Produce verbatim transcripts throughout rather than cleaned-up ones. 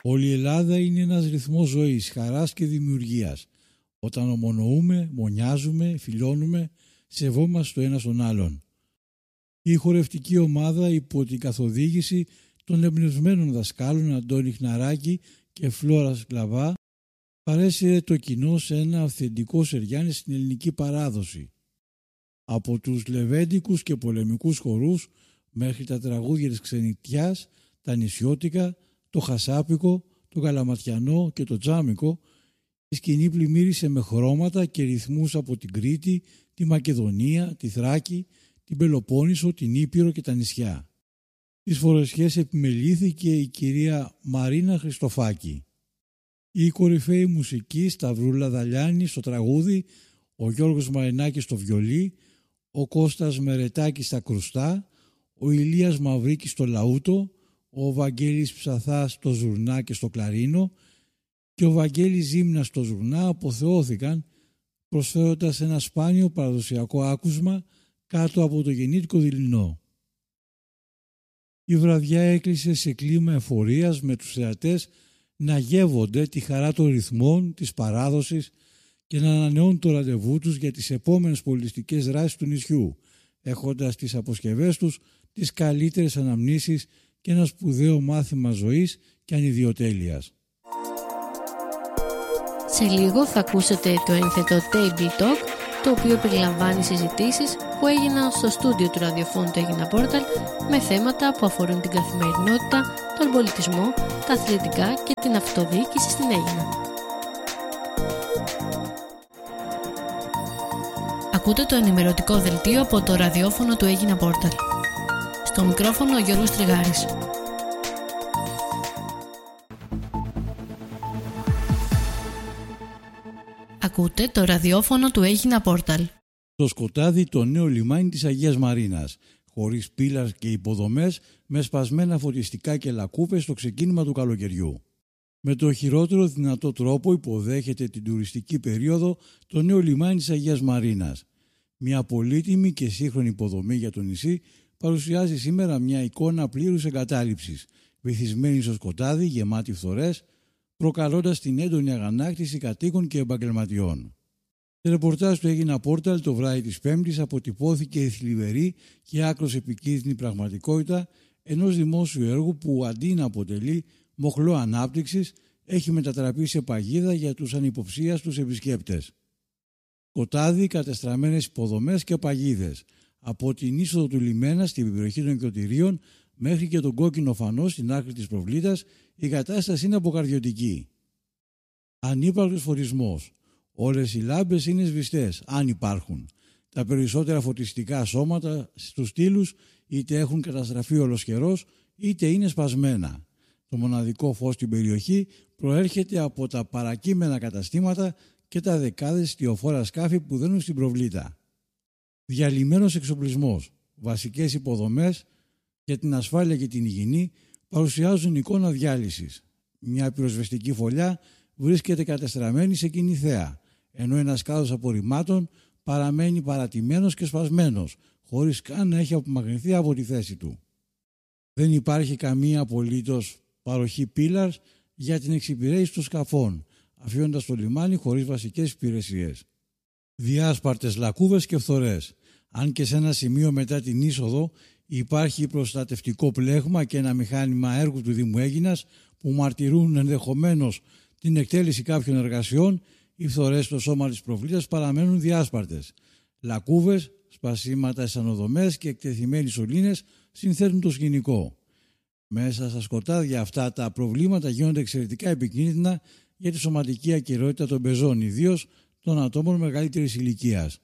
Όλη η Ελλάδα είναι ένας ρυθμός ζωής, χαράς και δημιουργίας. Όταν ομονοούμε, μονιάζουμε, φιλώνουμε, σεβόμαστε το ένα στον άλλον. Η χορευτική ομάδα υπό την καθοδήγηση των εμπνευσμένων δασκάλων Αντώνη Χναράκη και Φλόρας Σκλαβά παρέσυρε το κοινό σε ένα αυθεντικό Σεριάνι στην ελληνική παράδοση. Από τους λεβέντικους και πολεμικούς χορούς μέχρι τα τραγούδια της ξενιτιάς, τα νησιώτικα, το χασάπικο, το καλαματιανό και το τζάμικο, η σκηνή πλημμύρισε με χρώματα και ρυθμούς από την Κρήτη, τη Μακεδονία, τη Θράκη, την Πελοπόννησο, την Ήπειρο και τα νησιά. Τις φορεσιές επιμελήθηκε η κυρία Μαρίνα Χριστοφάκη. Η κορυφαίοι μουσική Σταυρούλα Δαλιάνη στο τραγούδι, ο Γιώργος Μαρινάκης στο βιολί, ο Κώστας Μερετάκης στα κρουστά, ο Ηλίας Μαυρίκης στο λαούτο, ο Βαγγέλης Ψαθάς στο ζουρνά και στο κλαρίνο και ο Βαγγέλης Ζήμνας στο ζουρνά αποθεώθηκαν προσφέροντας ένα σπάνιο παραδοσιακό άκουσμα κάτω από το γεννήτικο δειλινό. Η βραδιά έκλεισε σε κλίμα εφορίας με τους θεατές να γεύονται τη χαρά των ρυθμών, της παράδοσης και να ανανεώνουν το ραντεβού τους για τις επόμενες πολιτιστικές δράσεις του νησιού, έχοντας στις αποσκευές τους τις καλύτερες αναμνήσεις και ένα σπουδαίο μάθημα ζωής και ανιδιοτέλειας. Σε λίγο θα ακούσετε το ένθετο Table Talk, το οποίο περιλαμβάνει συζητήσεις που έγιναν στο στούντιο του ραδιοφώνου του Αίγινα Πόρταλ με θέματα που αφορούν την καθημερινότητα, τον πολιτισμό, τα αθλητικά και την αυτοδιοίκηση στην Αίγινα. Ακούτε το ενημερωτικό δελτίο από το ραδιόφωνο του Αίγινα Πόρταλ. Στο μικρόφωνο ο Γιώργος Τριγάρης. Ακούτε το ραδιόφωνο του Αίγινα Πόρταλ. Το Σκοτάδι, το νέο λιμάνι της Αγίας Μαρίνας, χωρίς πύλας και υποδομές, με σπασμένα φωτιστικά και λακκούβες στο ξεκίνημα του καλοκαιριού. Με το χειρότερο δυνατό τρόπο υποδέχεται την τουριστική περίοδο το νέο λιμάνι της Αγίας Μαρίνας. Μια πολύτιμη και σύγχρονη υποδομή για το νησί παρουσιάζει σήμερα μια εικόνα πλήρους εγκατάλειψης, βυθισμένη στο σκοτάδι, γεμάτη φθορές, προκαλώντας την έντονη αγανάκτηση κατοίκων και επαγγελματιών. Σε ρεπορτάζ του Αίγινα Πόρταλ το βράδυ της Πέμπτης αποτυπώθηκε η θλιβερή και άκρως επικίνδυνη πραγματικότητα ενός δημόσιου έργου που αντί να αποτελεί μοχλό ανάπτυξης έχει μετατραπεί σε παγίδα για τους ανυποψίαστους επισκέπτες. Σκοτάδι, κατεστραμμένες υποδομές και παγίδες. Από την είσοδο του λιμένα στην περιοχή των εκδοτηρίων μέχρι και τον κόκκινο φανό στην άκρη της προβλήτας, η κατάσταση είναι αποκαρδιωτική. Ανύπαρκτος φορισμός. Όλες οι λάμπες είναι σβηστές, αν υπάρχουν. Τα περισσότερα φωτιστικά σώματα στους στήλους είτε έχουν καταστραφεί ολοσχερός είτε είναι σπασμένα. Το μοναδικό φως στην περιοχή προέρχεται από τα παρακείμενα καταστήματα και τα δεκάδες στιοφόρα σκάφη που δένουν στην προβλήτα. Διαλυμένος εξοπλισμός, βασικές υποδομές για την ασφάλεια και την υγιεινή παρουσιάζουν εικόνα διάλυσης. Μια πυροσβεστική φωλιά βρίσκεται κατεστραμμένη σε κοινή θέα, ενώ ένας κάδος απορριμμάτων παραμένει παρατημένος και σπασμένος, χωρίς καν να έχει απομακρυνθεί από τη θέση του. Δεν υπάρχει καμία απολύτως παροχή πύλας για την εξυπηρέτηση των σκαφών, αφήνοντας το λιμάνι χωρίς βασικές υπηρεσίες. Διάσπαρτες λακκούβες και φθορές. Αν και σε ένα σημείο μετά την είσοδο υπάρχει προστατευτικό πλέγμα και ένα μηχάνημα έργου του Δήμου Αίγινας που μαρτυρούν ενδεχομένως την εκτέλεση κάποιων εργασιών, οι φθορές στο σώμα της προβλήτας παραμένουν διάσπαρτες. Λακκούβες, σπασίματα αισθανοδομές και εκτεθειμένοι σωλήνες συνθέτουν το σκηνικό. Μέσα στα σκοτάδια αυτά τα προβλήματα γίνονται εξαιρετικά επικίνδυνα για τη σωματική ακεραιότητα των πεζών, ιδίως των ατόμων μεγαλύτερης ηλικίας.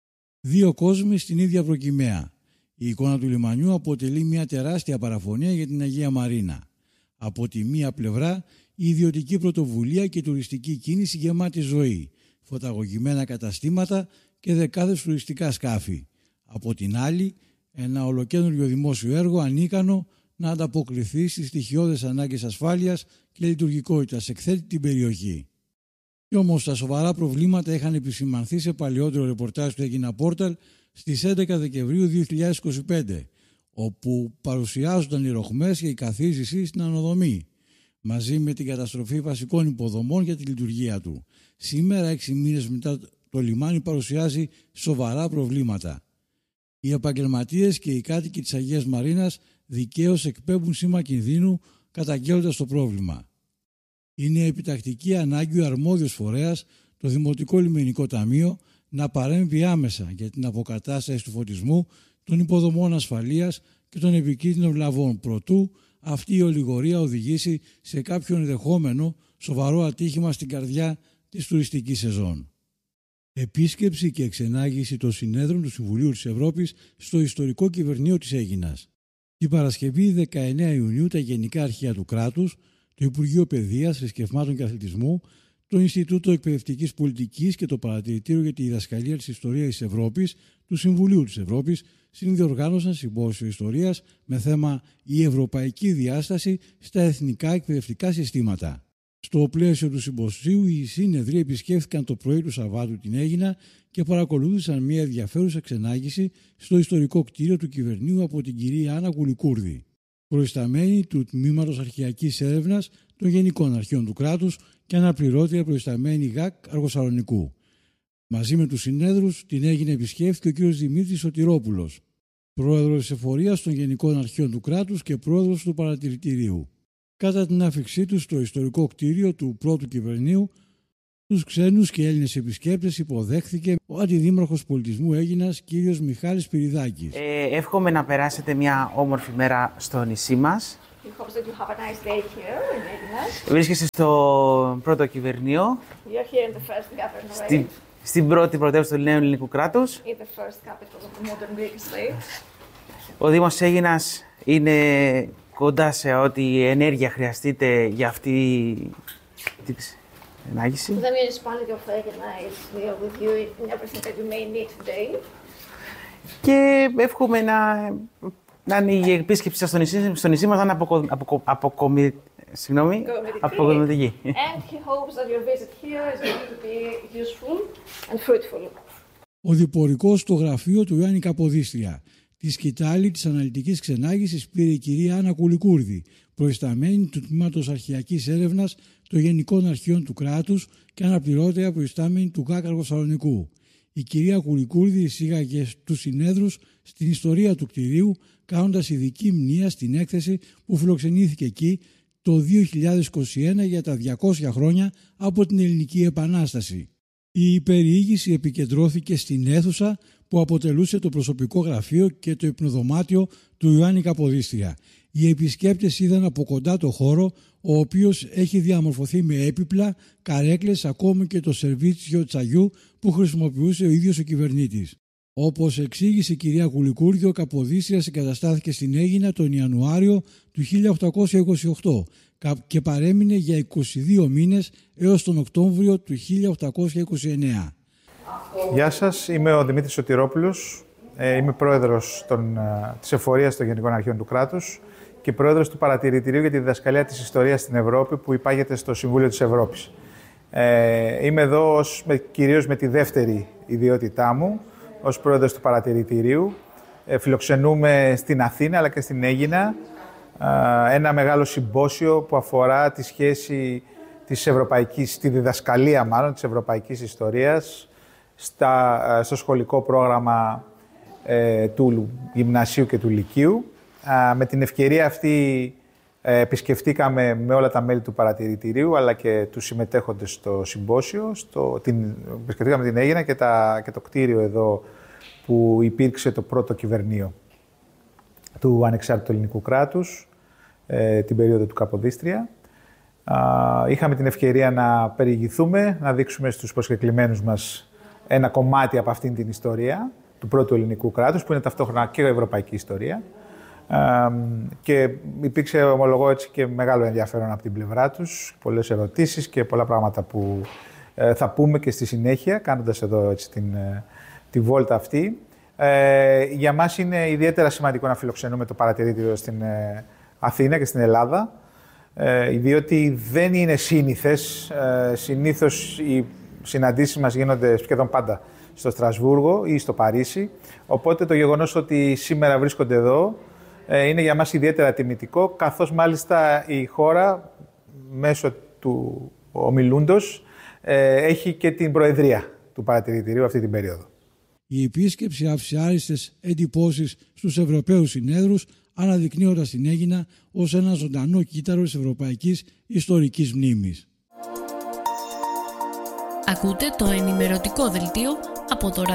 Δύο κόσμοι στην ίδια προκυμαία. Η εικόνα του λιμανιού αποτελεί μια τεράστια παραφωνία για την Αγία Μαρίνα. Από τη μία πλευρά η ιδιωτική πρωτοβουλία και η τουριστική κίνηση γεμάτη ζωή, φωταγωγημένα καταστήματα και δεκάδες τουριστικά σκάφη. Από την άλλη, ένα ολοκαίνουργιο δημόσιο έργο ανίκανο να ανταποκριθεί στις στοιχειώδες ανάγκες ασφάλειας και λειτουργικότητας εκθέτει την περιοχή. Κι όμως τα σοβαρά προβλήματα είχαν επισημανθεί σε παλαιότερο ρεπορτάζ του Αίγινα Πόρταλ στις έντεκα Δεκεμβρίου δύο χιλιάδες είκοσι πέντε, όπου παρουσιάζονταν οι ροχμές και η καθίζηση στην ανοδομή. μαζί με την καταστροφή βασικών υποδομών για τη λειτουργία του. Σήμερα, έξι μήνες μετά, το λιμάνι παρουσιάζει σοβαρά προβλήματα. Οι επαγγελματίες και οι κάτοικοι της Αγίας Μαρίνας δικαίως εκπέμπουν σήμα κινδύνου καταγγέλλοντας το πρόβλημα. Είναι επιτακτική ανάγκη ο αρμόδιος φορέας, το Δημοτικό Λιμενικό Ταμείο, να παρέμβει άμεσα για την αποκατάσταση του φωτισμού, των υποδομών ασφαλείας και των επικίνδυνων βλαβών, προτού αυτή η ολιγορία οδηγήσει σε κάποιο ενδεχόμενο σοβαρό ατύχημα στην καρδιά της τουριστικής σεζόν. Επίσκεψη και εξενάγηση των συνέδρων του Συμβουλίου της Ευρώπης στο ιστορικό κυβερνείο της Αίγινας. Την Παρασκευή δεκαεννέα Ιουνίου τα Γενικά Αρχεία του Κράτους, το Υπουργείο Παιδείας, Θρησκευμάτων και Αθλητισμού, το Ινστιτούτο Εκπαιδευτικής Πολιτικής και το Παρατηρητήριο για τη Διδασκαλία της Ιστορίας της Ευρώπης του Συμβουλίου της Ευρώπης συνδιοργάνωσαν συμπόσιο ιστορίας με θέμα «Η Ευρωπαϊκή Διάσταση στα Εθνικά Εκπαιδευτικά Συστήματα». Στο πλαίσιο του συμποσίου, οι σύνεδροι επισκέφθηκαν το πρωί του Σαββάτου την Αίγινα και παρακολούθησαν μια ενδιαφέρουσα ξενάγηση στο ιστορικό κτίριο του κυβερνείου από την κυρία Άννα Κουλικούρδη, προϊσταμένη του Τμήματος Αρχαιακής Έρευνας των Γενικών Αρχείων του Κράτους και αναπληρώτρια προϊσταμένη ΓΑΚ Αργοσαλονικού. Μαζί με τους συνέδρους την Αίγινα επισκέφθηκε ο κ. Δημήτρης Σωτηρόπουλος, πρόεδρος της Εφορίας των Γενικών Αρχείων του Κράτους και πρόεδρος του Παρατηρητηρίου. Κατά την άφιξή του στο ιστορικό κτίριο του πρώτου κυβερνείου, τους ξένους και Έλληνες επισκέπτες υποδέχθηκε ο Αντιδήμαρχος Πολιτισμού Αίγινας κ. Μιχάλης Πυριδάκης. Ε, εύχομαι να περάσετε μια όμορφη μέρα στο νησί μας. Βρίσκεσαι στο πρώτο κυβερνείο, στη, στην πρώτη πρωτεύουσα του νέου ελληνικού κράτους. Ο Δήμος Αίγινας είναι κοντά σε ό,τι ενέργεια χρειαστείτε για αυτή την ενάγηση. Και εύχομαι να, να είναι η επίσκεψη σας στο νησί, στο νησί μας να είναι αποκο, αποκο, αποκομι, συγγνώμη, αποκομιδική. Ο διπορικός στο γραφείο του Ιωάννη Καποδίστρια. Τη σκητάλη της αναλυτικής ξενάγησης πήρε η κυρία Άννα Κουλικούρδη, προϊσταμένη του Τμήματος Αρχαιακής Έρευνας των Γενικών Αρχείων του Κράτους και αναπληρώτρια προϊστάμενη του ΓΑΚ Αργοσαλονικού. Η κυρία Κουλικούρδη εισήγαγε στους συνέδρους στην ιστορία του κτηρίου, κάνοντας ειδική μνήα στην έκθεση που φιλοξενήθηκε εκεί το δύο χιλιάδες είκοσι ένα για τα διακόσια χρόνια από την Ελληνική Επανάσταση. Η περιήγηση επικεντρώθηκε στην αίθουσα που αποτελούσε το προσωπικό γραφείο και το υπνοδωμάτιο του Ιωάννη Καποδίστρια. Οι επισκέπτες είδαν από κοντά το χώρο, ο οποίος έχει διαμορφωθεί με έπιπλα, καρέκλες, ακόμη και το σερβίτσιο τσαγιού που χρησιμοποιούσε ο ίδιος ο κυβερνήτης. Όπως εξήγησε η κυρία Κουλικούρδη, ο Καποδίστριας εγκαταστάθηκε στην Αίγινα τον Ιανουάριο του χίλια οκτακόσια είκοσι οκτώ και παρέμεινε για είκοσι δύο μήνες έως τον Οκτώβριο του χίλια οκτακόσια είκοσι εννέα. Γεια σας, είμαι ο Δημήτρης Σωτηρόπουλος, είμαι πρόεδρος των, της Εφορίας των Γενικών Αρχείων του Κράτους και πρόεδρος του Παρατηρητηρίου για τη Διδασκαλία της Ιστορίας στην Ευρώπη που υπάγεται στο Συμβούλιο της Ευρώπης. Ε, είμαι εδώ ως, με, κυρίως με τη δεύτερη ιδιότητά μου, ως πρόεδρος του Παρατηρητηρίου. Ε, φιλοξενούμε στην Αθήνα αλλά και στην Αίγινα ε, ένα μεγάλο συμπόσιο που αφορά τη σχέση της ευρωπαϊκής, τη διδασκαλία μάλλον της ευρωπαϊκής ιστορίας στα, στο σχολικό πρόγραμμα ε, του Γυμνασίου και του Λυκείου. Ε, με την ευκαιρία αυτή ε, επισκεφτήκαμε με όλα τα μέλη του Παρατηρητηρίου αλλά και τους συμμετέχοντες στο συμπόσιο. Στο, την, επισκεφτήκαμε την Αίγινα και, τα, και το κτίριο εδώ που υπήρξε το πρώτο κυβερνείο του ανεξάρτητου ελληνικού κράτους ε, την περίοδο του Καποδίστρια. Ε, είχαμε την ευκαιρία να περιηγηθούμε, να δείξουμε στους προσκεκλημένους μας ένα κομμάτι από αυτήν την ιστορία του πρώτου ελληνικού κράτους, που είναι ταυτόχρονα και ευρωπαϊκή ιστορία. Ε, και υπήρξε, ομολογώ έτσι, και μεγάλο ενδιαφέρον από την πλευρά τους, πολλές ερωτήσεις και πολλά πράγματα που ε, θα πούμε και στη συνέχεια, κάνοντας εδώ έτσι, την, τη βόλτα αυτή. Ε, για μας είναι ιδιαίτερα σημαντικό να φιλοξενούμε το Παρατηρητήριο στην ε, Αθήνα και στην Ελλάδα, ε, διότι δεν είναι σύνηθες. Ε, συνήθως οι συναντήσεις μας γίνονται σχεδόν πάντα στο Στρασβούργο ή στο Παρίσι, οπότε το γεγονός ότι σήμερα βρίσκονται εδώ ε, είναι για μας ιδιαίτερα τιμητικό, καθώς μάλιστα η χώρα μέσω του ομιλούντος ε, έχει και την προεδρία του παρατηρητηρίου αυτή την περίοδο. Η επίσκεψη άφησε άριστες εντυπώσεις στους Ευρωπαίους συνέδρους, αναδεικνύοντας την Αίγινα ως ένα ζωντανό κύτταρο της ευρωπαϊκής ιστορικής μνήμης. Ακούτε το ενημερωτικό δελτίο από το